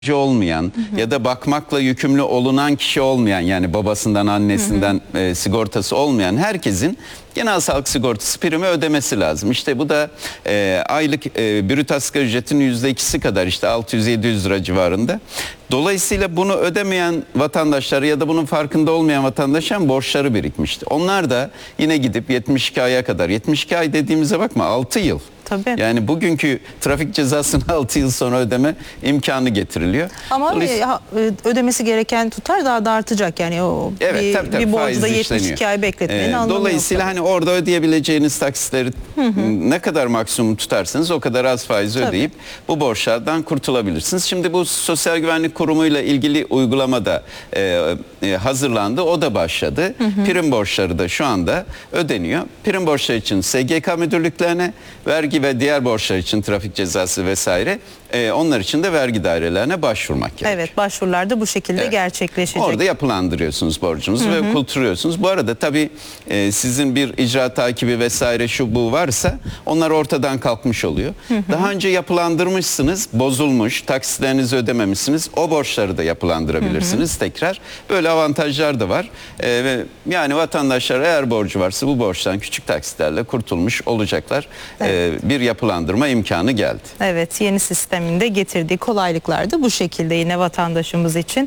olmayan ya da bakmakla yükümlü olunan kişi olmayan, yani babasından annesinden sigortası olmayan herkesin genel sağlık sigortası primi ödemesi lazım. İşte bu da aylık brüt asgari ücretin %2'si kadar, işte 600-700 lira civarında. Dolayısıyla bunu ödemeyen vatandaşlar ya da bunun farkında olmayan vatandaşların borçları birikmişti. Onlar da yine gidip 72 aya kadar, 72 ay dediğimize bakma, 6 yıl. Tabii. Yani bugünkü trafik cezasını 6 yıl sonra ödeme imkanı getiriliyor. Ama ödemesi gereken tutar daha da artacak. Yani o evet, bir borcu da 72 ay bekletmenin anlamı yok. Dolayısıyla hani orada ödeyebileceğiniz taksitleri ne kadar maksimum tutarsanız o kadar az faiz ödeyip bu borçlardan kurtulabilirsiniz. Şimdi bu Sosyal Güvenlik Kurumu ile ilgili uygulamada hazırlandı. O da başladı. Prim borçları da şu anda ödeniyor. Prim borçları için SGK müdürlüklerine, vergi ve diğer borçlar için trafik cezası vesaire, onlar için de vergi dairelerine başvurmak gerekiyor. Evet, başvurular da bu şekilde gerçekleşecek. Orada yapılandırıyorsunuz borcunuzu ve kulturuyorsunuz. Bu arada tabii sizin bir icra takibi vesaire şu bu varsa onlar ortadan kalkmış oluyor. Daha önce yapılandırmışsınız, bozulmuş, taksitlerinizi ödememişsiniz. O borçları da yapılandırabilirsiniz tekrar. Böyle avantajlar da var. Yani vatandaşlar eğer borcu varsa bu borçtan küçük taksitlerle kurtulmuş olacaklar. Bir yapılandırma imkanı geldi. Evet, yeni sisteminde getirdiği kolaylıklar da bu şekilde yine vatandaşımız için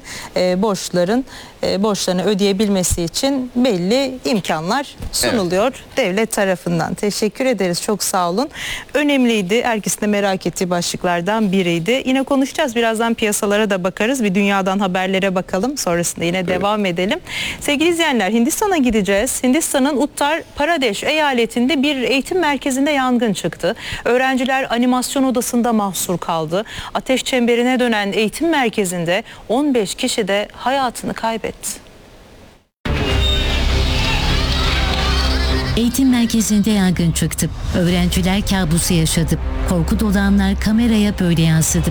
borçlarını ödeyebilmesi için belli imkanlar sunuluyor devlet tarafından. Teşekkür ederiz, çok sağ olun. Önemliydi, herkesin de merak ettiği başlıklardan biriydi. Yine konuşacağız, birazdan piyasalara da bakarız, bir dünyadan haberlere bakalım, sonrasında yine devam edelim. Sevgili izleyenler, Hindistan'a gideceğiz. Hindistan'ın Uttar Pradesh eyaletinde bir eğitim merkezinde yangın çıktı. Öğrenciler animasyon odasında mahsur kaldı. Ateş çemberine dönen eğitim merkezinde 15 kişi de hayatını kaybetti. Eğitim merkezinde yangın çıktı. Öğrenciler kabusu yaşadı. Korku dolu anlar kameraya böyle yansıdı.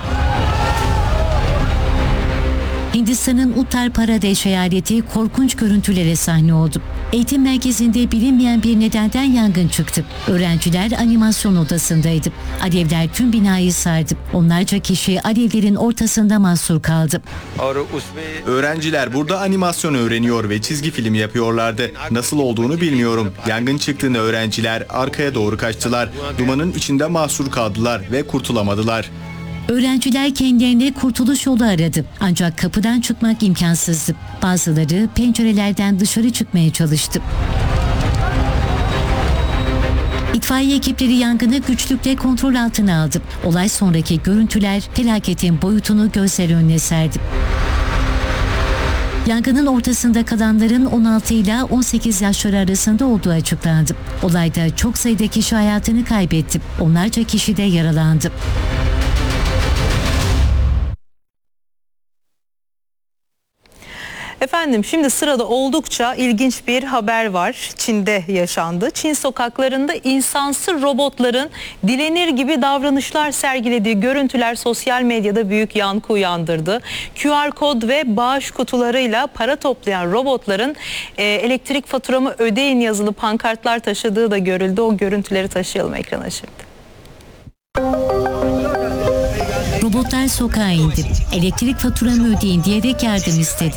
Hindistan'ın Uttar Pradesh eyaleti korkunç görüntülere sahne oldu. Eğitim merkezinde bilinmeyen bir nedenden yangın çıktı. Öğrenciler animasyon odasındaydı. Alevler tüm binayı sardı. Onlarca kişi alevlerin ortasında mahsur kaldı. Öğrenciler burada animasyon öğreniyor ve çizgi film yapıyorlardı. Nasıl olduğunu bilmiyorum. Yangın çıktığında öğrenciler arkaya doğru kaçtılar. Dumanın içinde mahsur kaldılar ve kurtulamadılar. Öğrenciler kendilerine kurtuluş yolu aradı. Ancak kapıdan çıkmak imkansızdı. Bazıları pencerelerden dışarı çıkmaya çalıştı. İtfaiye ekipleri yangını güçlükle kontrol altına aldı. Olay sonraki görüntüler felaketin boyutunu gözler önüne serdi. Yangının ortasında kalanların 16 ile 18 yaşları arasında olduğu açıklandı. Olayda çok sayıda kişi hayatını kaybetti. Onlarca kişi de yaralandı. Efendim, şimdi sırada oldukça ilginç bir haber var. Çin'de yaşandı. Çin sokaklarında insansız robotların dilenir gibi davranışlar sergilediği görüntüler sosyal medyada büyük yankı uyandırdı. QR kod ve bağış kutularıyla para toplayan robotların elektrik faturamı ödeyin yazılı pankartlar taşıdığı da görüldü. O görüntüleri taşıyalım ekrana şimdi. Robotlar sokağa indi. Elektrik faturamı ödeyin diyerek yardım istedi.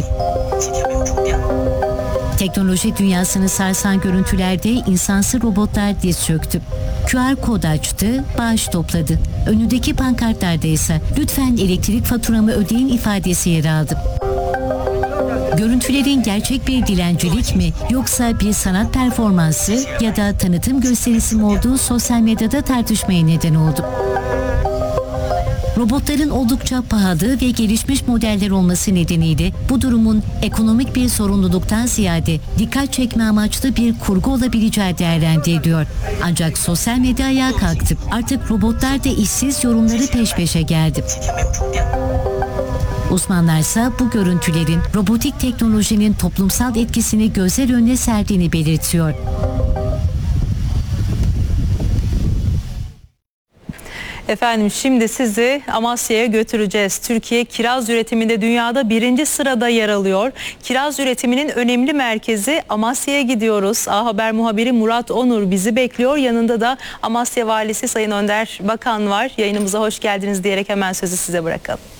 Teknoloji dünyasını sarsan görüntülerde insansız robotlar diz çöktü. QR kod açtı, bağış topladı. Önündeki pankartlarda ise lütfen elektrik faturamı ödeyin ifadesi yer aldı. Görüntülerin gerçek bir dilencilik mi yoksa bir sanat performansı ya da tanıtım gösterisi mi olduğu sosyal medyada tartışmaya neden oldu. Robotların oldukça pahalı ve gelişmiş modeller olması nedeniyle bu durumun ekonomik bir sorumluluktan ziyade dikkat çekme amaçlı bir kurgu olabileceği değerlendiriliyor. Ancak sosyal medya ayağa kalktı. Artık robotlar da işsiz yorumları peş peşe geldi. Uzmanlarsa bu görüntülerin robotik teknolojinin toplumsal etkisini gözler önüne serdiğini belirtiyor. Efendim, şimdi sizi Amasya'ya götüreceğiz. Türkiye kiraz üretiminde dünyada 1. sırada yer alıyor. Kiraz üretiminin önemli merkezi Amasya'ya gidiyoruz. A Haber muhabiri Murat Onur bizi bekliyor. Yanında da Amasya Valisi Sayın Önder Bakan var. Yayınımıza hoş geldiniz diyerek hemen sözü size bırakalım.